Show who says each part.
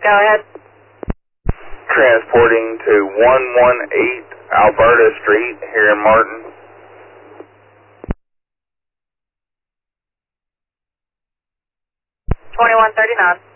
Speaker 1: Go ahead.
Speaker 2: Transporting to 118 Alberta Street here in Martin.
Speaker 1: 2139.